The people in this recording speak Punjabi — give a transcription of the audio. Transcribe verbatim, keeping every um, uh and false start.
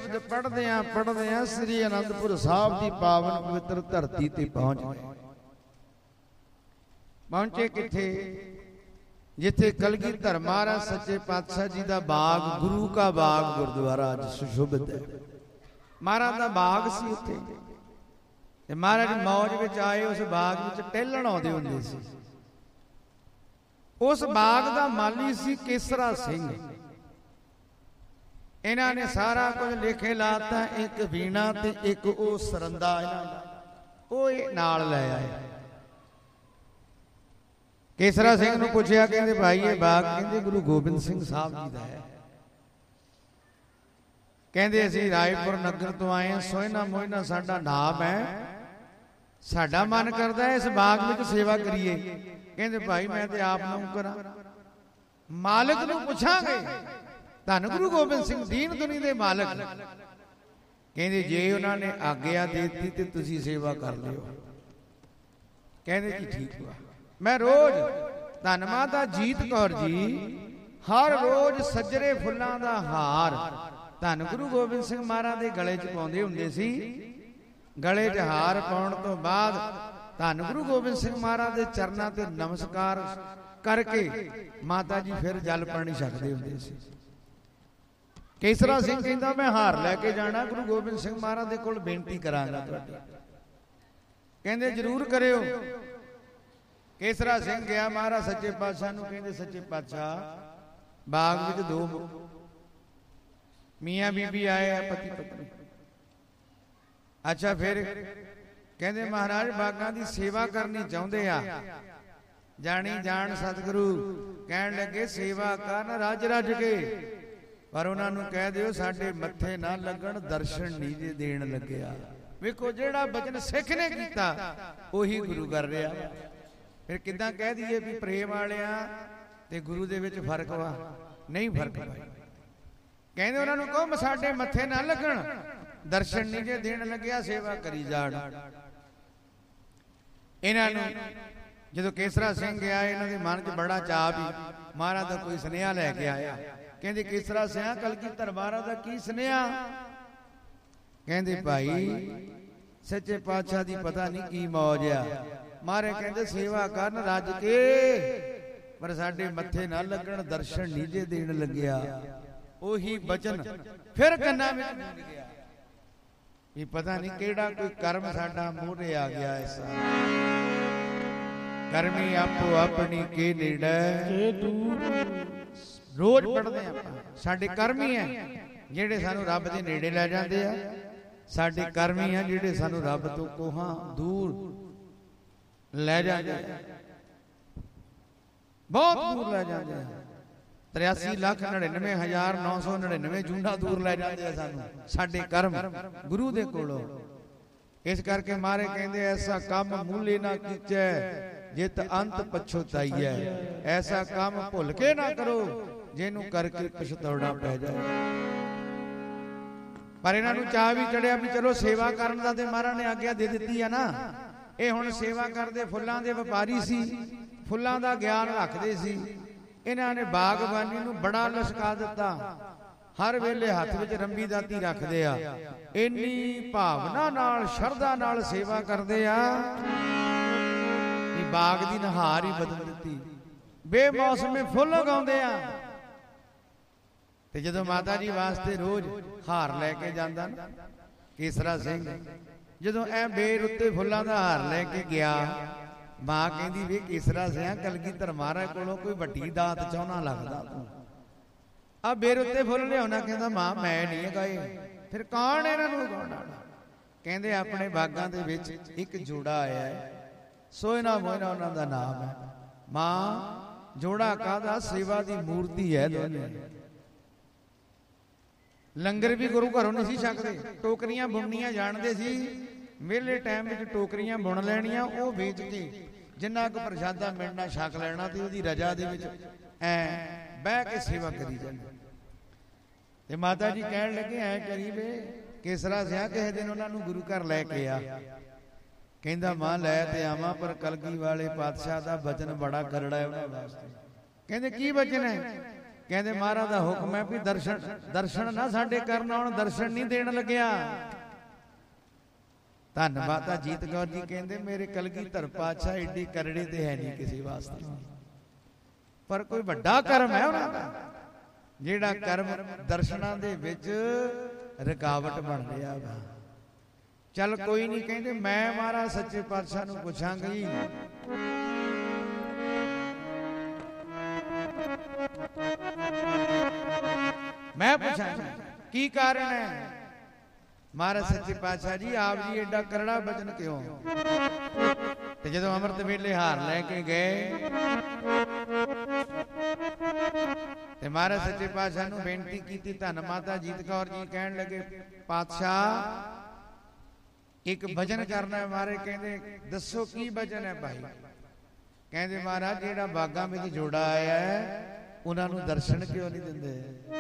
ਸ਼ਬਦ ਪੜ੍ਹਦਿਆਂ ਪੜ੍ਹਦਿਆਂ ਸ੍ਰੀ ਅਨੰਦਪੁਰ ਸਾਹਿਬ ਦੀ ਪਾਵਨ ਪਵਿੱਤਰ ਧਰਤੀ ਤੇ ਪਹੁੰਚ ਗਏ। ਪਹੁੰਚੇ ਕਿੱਥੇ? ਜਿੱਥੇ ਕਲਗੀਧਰ ਮਹਾਰਾਜ ਸੱਚੇ ਪਾਤਸ਼ਾਹ ਜੀ ਦਾ ਬਾਗ, ਗੁਰੂ ਕਾ ਬਾਗ ਗੁਰਦੁਆਰਾ ਅੱਜ ਸੁਸ਼ੋਭਿਤ ਹੈ। ਮਹਾਰਾਜ ਦਾ ਬਾਗ ਸੀ ਉੱਥੇ, ਤੇ ਮਹਾਰਾਜ ਮੌਜ ਵਿੱਚ ਆਏ। ਉਸ ਬਾਗ ਵਿੱਚ ਟਹਿਲਣ ਆਉਂਦੇ ਹੁੰਦੇ ਸੀ। ਉਸ ਬਾਗ ਦਾ ਮਾਲੀ ਸੀ ਕੇਸਰਾ ਸਿੰਘ। ਇਹਨਾਂ ਨੇ ਸਾਰਾ ਕੁਝ ਲਿਖੇ ਲਾਤਾ, ਇੱਕ ਵੀਣਾ ਤੇ ਇੱਕ ਉਹ ਸਰੰਦਾ ਇਹਨਾਂ ਦਾ, ਉਹ ਇਹ ਨਾਲ ਲੈ ਆਏ। ਕੇਸਰਾ ਸਿੰਘ ਨੂੰ ਪੁੱਛਿਆ, ਕਹਿੰਦੇ ਭਾਈ ਇਹ ਬਾਗ ਕਹਿੰਦੇ ਗੁਰੂ ਗੋਬਿੰਦ ਸਿੰਘ ਸਾਹਿਬ ਜੀ ਦਾ ਹੈ। ਕਹਿੰਦੇ ਅਸੀਂ ਰਾਏਪੁਰ ਨਗਰ ਤੋਂ ਆਏ ਹਾਂ, ਸੋਇਨਾ ਮੋਇਨਾ ਸਾਡਾ ਨਾਮ ਹੈ, ਸਾਡਾ ਮਨ ਕਰਦਾ ਇਸ ਬਾਗ ਵਿੱਚ ਸੇਵਾ ਕਰੀਏ। ਕਹਿੰਦੇ ਭਾਈ ਮੈਂ ਤੇ ਆਪ ਨੂੰ ਕਰਾਂ, ਮਾਲਕ ਨੂੰ ਪੁੱਛਾਂਗੇ। ਧੰਨ ਗੁਰੂ ਗੋਬਿੰਦ ਸਿੰਘ ਦੀਨ ਦੁਨੀ ਦੇ ਮਾਲਕ। ਕਹਿੰਦੇ ਜੇ ਉਹਨਾਂ ਨੇ ਆਗਿਆ ਦੇ ਦਿੱਤੀ ਤੇ ਤੁਸੀਂ ਸੇਵਾ ਕਰ ਲਿਓ। ਕਹਿੰਦੇ ਜੀ ਠੀਕ ਵਾ। ਮੈਂ ਰੋਜ਼ ਧੰਨ ਮਾਤਾ ਜੀਤ ਕੌਰ ਜੀ ਹਰ ਰੋਜ਼ ਸੱਜਰੇ ਫੁੱਲਾਂ ਦਾ ਹਾਰ ਧੰਨ ਗੁਰੂ ਗੋਬਿੰਦ ਸਿੰਘ ਮਹਾਰਾਜ ਦੇ ਗਲੇ 'ਚ ਪਾਉਂਦੇ ਹੁੰਦੇ ਸੀ। ਗਲੇ 'ਚ ਹਾਰ ਪਾਉਣ ਤੋਂ ਬਾਅਦ ਧੰਨ ਗੁਰੂ ਗੋਬਿੰਦ ਸਿੰਘ ਮਹਾਰਾਜ ਦੇ ਚਰਨਾਂ ਤੇ ਨਮਸਕਾਰ ਕਰਕੇ ਮਾਤਾ ਜੀ ਫਿਰ ਜਲ ਪਾਣੀ ਛਕਦੇ ਹੁੰਦੇ ਸੀ। ਕੇਸਰਾ ਸਿੰਘ ਕਹਿੰਦਾ ਮੈਂ ਹਾਰ ਲੈ ਕੇ ਜਾਣਾ, ਗੁਰੂ ਗੋਬਿੰਦ ਸਿੰਘ ਮਹਾਰਾਜ ਦੇ ਕੋਲ ਬੇਨਤੀ ਕਰਾਂਗਾ ਤੁਹਾਡੀ। ਕਹਿੰਦੇ ਜ਼ਰੂਰ ਕਰਿਓ। ਕੇਸਰਾ ਸਿੰਘ ਗਿਆ ਮਹਾਰਾਜ ਸੱਚੇ ਪਾਤਸ਼ਾਹ ਨੂੰ, ਕਹਿੰਦੇ ਸੱਚੇ ਪਾਤਸ਼ਾਹ ਬਾਗ ਵਿੱਚ ਦੋ ਮੀਆਂ ਬੀਬੀ ਆਏ ਆ, ਪਤੀ ਪਤਨੀ। ਅੱਛਾ ਫਿਰ ਕਹਿੰਦੇ ਮਹਾਰਾਜ ਬਾਗਾਂ ਦੀ ਸੇਵਾ ਕਰਨੀ ਚਾਹੁੰਦੇ ਆ। ਜਾਣੀ ਜਾਣ ਸਤਿਗੁਰੂ ਕਹਿਣ ਲੱਗੇ ਸੇਵਾ ਕਰਨ ਰੱਜ ਰੱਜ ਕੇ, ਪਰ ਉਹਨਾਂ ਨੂੰ ਕਹਿ ਦਿਓ ਸਾਡੇ ਮੱਥੇ ਨਾ ਲੱਗਣ, ਦਰਸ਼ਨ ਨਹੀਂ ਜੇ ਦੇਣ ਲੱਗਿਆ। ਵੇਖੋ ਜਿਹੜਾ ਬਚਨ ਸਿੱਖ ਨੇ ਕੀਤਾ ਉਹੀ ਗੁਰੂ ਕਰ ਰਿਹਾ। ਫਿਰ ਕਿੱਦਾਂ ਕਹਿ ਦਈਏ ਵੀ ਪ੍ਰੇਮ ਵਾਲਿਆਂ ਤੇ ਗੁਰੂ ਦੇ ਵਿੱਚ ਫਰਕ ਵਾ? ਨਹੀਂ ਫਰਕ ਵਾ। ਕਹਿੰਦੇ ਉਹਨਾਂ ਨੂੰ ਕਹੋ ਸਾਡੇ ਮੱਥੇ ਨਾ ਲੱਗਣ, ਦਰਸ਼ਨ ਨਹੀਂ ਜੇ ਦੇਣ ਲੱਗਿਆ, ਸੇਵਾ ਕਰੀ ਜਾਣ। ਇਹਨਾਂ ਨੂੰ ਜਦੋਂ ਕੇਸਰਾ ਸਿੰਘ ਗਿਆ, ਇਹਨਾਂ ਦੇ ਮਨ 'ਚ ਬੜਾ ਚਾਅ ਵੀ ਮਹਾਰਾਜ ਦਾ ਕੋਈ ਸੁਨੇਹਾ ਲੈ ਕੇ ਆਇਆ। ਕਹਿੰਦੇ ਕੇਸਰਾ ਸਿੰਘ ਕਲਗੀਧਰ ਮਹਾਰਾਜ ਦਾ ਕੀ ਸੁਨੇਹਾ? ਕਹਿੰਦੇ ਭਾਈ ਸੱਚੇ ਪਾਤਸ਼ਾਹ ਦੀ ਪਤਾ ਨਹੀਂ ਕੀ ਮੌਜ ਆ। ਮਾਰੇ ਕਹਿੰਦੇ ਸੇਵਾ ਕਰਨ ਰੱਜ ਕੇ, ਪਰ ਸਾਡੇ ਮੱਥੇ ਨਾ ਲੱਗਣ, ਦਰਸ਼ਨ ਨਹੀਂ ਜੇ ਦੇਣ ਲੱਗਿਆ। ਉਹੀ ਬਚਨ ਫਿਰ ਕੰਨਾਂ ਵਿੱਚ ਗੂੰਜ ਗਿਆ ਵੀ ਪਤਾ ਨਹੀਂ ਕਿਹੜਾ ਕੋਈ ਕਰਮ ਸਾਡਾ ਮੂਹਰੇ ਆ ਗਿਆ। ਐਸਾ ਕਰਮੀ ਆਪੋ ਆਪਣੀ ਕੇ ਨੇੜੇ ਰੋਜ਼ ਪੜ੍ਹਦੇ ਆਪਾਂ। ਸਾਡੇ ਕਰਮੀ ਹੈ ਜਿਹੜੇ ਸਾਨੂੰ ਰੱਬ ਦੇ ਨੇੜੇ ਲੈ ਜਾਂਦੇ ਆ, ਸਾਡੇ ਕਰਮੀ ਆ ਜਿਹੜੇ ਸਾਨੂੰ ਰੱਬ ਤੋਂ ਕੋਹਾਂ ਦੂਰ ਲੈ ਜਾਂਦੇ ਆ, ਬਹੁਤ ਦੂਰ ਲੈ ਜਾਂਦੇ ਆ। ਤਰਿਆਸੀ ਲੱਖ ਨੜਿਨਵੇਂ ਹਜ਼ਾਰ ਨੌ ਸੌ ਨੜਿਨਵੇਂ ਜੂੰਡਾ ਦੂਰ ਲੈ ਜਾਂਦੇ ਆ ਸਾਨੂੰ, ਸਾਡੇ ਕਰਮ ਗੁਰੂ ਦੇ ਕੋਲੋਂ। ਇਸ ਕਰਕੇ ਮਾਰੇ ਕਹਿੰਦੇ ਐਸਾ ਕੰਮ ਮੂਲੇ ਨਾ ਕੀਚੈ ਜਿਤ ਅੰਤ ਪਛਤਾਈਐ। ਐਸਾ ਕੰਮ ਭੁੱਲ ਕੇ ਨਾ ਕਰੋ ਜਿਹਨੂੰ ਕਰਕੇ ਪਛਤਾਉਣਾ ਪੈ ਜਾਏ। ਪਰ ਇਹਨਾਂ ਨੂੰ ਚਾਹ ਵੀ ਚੜਿਆ ਵੀ ਚਲੋ ਸੇਵਾ ਕਰਨ ਦਾ ਤੇ ਮਹਾਰਾਜ ਨੇ ਆਗਿਆ ਦੇ ਦਿੱਤੀ ਆ ਨਾ। ਇਹ ਹੁਣ ਸੇਵਾ ਕਰਦੇ ਫੁੱਲਾਂ ਦੇ ਵਪਾਰੀ ਸੀ, ਫੁੱਲਾਂ ਦਾ ਗਿਆਨ ਰੱਖਦੇ ਸੀ। ਇਹਨਾਂ ਨੇ ਬਾਗਬਾਨੀ ਨੂੰ ਬੜਾ ਲਸ਼ਕਾ ਦਿੱਤਾ। ਹਰ ਵੇਲੇ ਹੱਥ ਵਿੱਚ ਰੰਬੀ ਦਾਤੀ ਰੱਖਦੇ ਆ। ਇੰਨੀ ਭਾਵਨਾ ਨਾਲ ਸ਼ਰਧਾ ਨਾਲ ਸੇਵਾ ਕਰਦੇ ਆ ਕਿ ਬਾਗ ਦੀ ਨਹਾਰ ਹੀ ਬਦਲ ਦਿੱਤੀ। ਬੇਮੌਸਮੇ ਫੁੱਲ ਉਗਾਉਂਦੇ ਆ। ਤੇ ਜਦੋਂ ਮਾਤਾ ਜੀ ਵਾਸਤੇ ਰੋਜ਼ ਹਾਰ ਲੈ ਕੇ ਜਾਂਦਾ ਨਾ ਕੇਸਰਾ ਸਿੰਘ, ਜਦੋਂ ਐ ਬੇਰ ਉੱਤੇ ਫੁੱਲਾਂ ਦਾ ਹਾਰ ਲੈ ਕੇ ਗਿਆ, ਮਾਂ ਕਹਿੰਦੀ ਵੇ ਕੇਸਰਾ ਸਿੰਘ ਕਲਗੀਧਰ ਮਹਾਰਾਜ ਕੋਲੋਂ ਕੋਈ ਵੱਡੀ ਦਾਤ ਚਾਹੁੰਦਾ ਲੱਗਦਾ ਤੂੰ, ਆ ਬੇਰ ਉੱਤੇ ਫੁੱਲ ਲਿਆਉਣਾ। ਕਹਿੰਦਾ ਮਾਂ ਮੈਂ ਨਹੀਂ ਗਾਏ। ਫਿਰ ਕੌਣ ਇਹਨਾਂ ਨੂੰ ਉਗਾਉਣਾ? ਕਹਿੰਦੇ ਆਪਣੇ ਬਾਗਾਂ ਦੇ ਵਿੱਚ ਇੱਕ ਜੋੜਾ ਆਇਆ ਹੈ, ਸੋਇਨਾ ਮੋਇਨਾ ਉਹਨਾਂ ਦਾ ਨਾਮ ਹੈ। ਮਾਂ ਜੋੜਾ ਕਾਹਦਾ? ਸੇਵਾ ਦੀ ਮੂਰਤੀ ਹੈ ਦੋਨੇ। ਲੰਗਰ ਵੀ ਗੁਰੂ ਘਰੋਂ ਨਹੀਂ ਸੀ ਛਕਦੇ, ਟੋਕਰੀਆਂ ਬੁਣਨੀਆਂ ਜਾਣਦੇ ਸੀ। ਵਿਹਲੇ ਟਾਈਮ ਵਿੱਚ ਟੋਕਰੀਆਂ ਬੁਣ ਲੈਣੀਆਂ, ਉਹ ਵੇਚ ਕੇ ਜਿੰਨਾ ਕੁ ਪ੍ਰਸ਼ਾਦਾ ਮਿਲਣਾ ਛਕ ਲੈਣਾ ਤੇ ਉਹਦੀ ਰਜਾ ਦੇ ਵਿੱਚ ਐ ਬਹਿ ਕੇ ਸੇਵਾ ਕਰੀ ਜਾਣੀ। ਤੇ ਮਾਤਾ ਜੀ ਕਹਿਣ ਲੱਗੇ ਐ ਕਰੀ ਵੇ ਕੇਸਰਾ ਸਿਆ ਕਿਸੇ ਦਿਨ ਉਹਨਾਂ ਨੂੰ ਗੁਰੂ ਘਰ ਲੈ ਕੇ ਆ। ਕਹਿੰਦਾ ਮਾਂ ਲੈ ਤੇ ਆਵਾਂ, ਪਰ ਕਲਗੀ ਵਾਲੇ ਪਾਤਸ਼ਾਹ ਦਾ ਬਚਨ ਬੜਾ ਕਰੜਾ ਹੈ ਉਹਨਾਂ ਵਾਸਤੇ। ਕਹਿੰਦੇ ਕੀ ਬਚਨ ਹੈ? ਕਹਿੰਦੇ ਮਹਾਰਾਜ ਦਾ ਹੁਕਮ ਹੈ ਵੀ ਦਰਸ਼ਨ ਦਰਸ਼ਨ ਨਾ ਸਾਡੇ ਕਰਨ ਆਉਣ, ਦਰਸ਼ਨ ਨਹੀਂ ਦੇਣ ਲੱਗਿਆ। ਧੰਨ ਮਾਤਾ ਜੀਤ ਕੌਰ ਜੀ ਕਹਿੰਦੇ ਮੇਰੇ ਕਲਗੀਧਰ ਪਾਤਸ਼ਾਹ ਏਡੀ ਕਰੜੇ ਤੇ ਹੈ ਨਹੀਂ ਕਿਸੇ ਵਾਸਤੇ, ਪਰ ਕੋਈ ਵੱਡਾ ਕਰਮ ਹੈ ਉਹਨਾਂ ਦਾ ਜਿਹੜਾ ਕਰਮ ਦਰਸ਼ਨਾਂ ਦੇ ਵਿੱਚ ਰੁਕਾਵਟ ਬਣ ਰਿਹਾ ਵਾ। ਚੱਲ ਕੋਈ ਨਹੀਂ, ਕਹਿੰਦੇ ਮੈਂ ਮਹਾਰਾਜ ਸੱਚੇ ਪਾਤਸ਼ਾਹ ਨੂੰ ਪੁੱਛਾਂਗਾ ਜੀ ਮੈਂ ਪੁੱਛਾਂਗਾ ਕੀ ਕਾਰਨ ਹੈ। ਮਹਾਰਾਜ ਸੱਚੇ ਪਾਤਸ਼ਾਹ ਜੀ ਆਪ ਜੀ ਏਡਾ ਕਰੜਾ ਬਚਨ ਕਿਉਂ? ਤੇ ਜਦੋਂ ਅੰਮ੍ਰਿਤ ਵੇਲੇ ਹਾਰ ਲੈ ਕੇ ਗਏ ਤੇ ਮਹਾਰਾਜ ਸੱਚੇ ਪਾਤਸ਼ਾਹ ਨੂੰ ਬੇਨਤੀ ਕੀਤੀ। ਧੰਨ ਮਾਤਾ ਜੀਤ ਕੌਰ ਜੀ ਕਹਿਣ ਲੱਗੇ ਪਾਤਸ਼ਾਹ ਇੱਕ ਭਜਨ ਕਰਨਾ ਹੈ। ਮਹਾਰਾਜ ਕਹਿੰਦੇ ਦੱਸੋ ਕੀ ਭਜਨ ਹੈ ਭਾਈ? ਕਹਿੰਦੇ ਮਹਾਰਾਜ ਜਿਹੜਾ ਬਾਗਾਂ ਵਿੱਚ ਜੋੜਾ ਆਇਆ ਹੈ ਉਹਨਾਂ ਨੂੰ ਦਰਸ਼ਨ ਕਿਉਂ ਨਹੀਂ ਦਿੰਦੇ?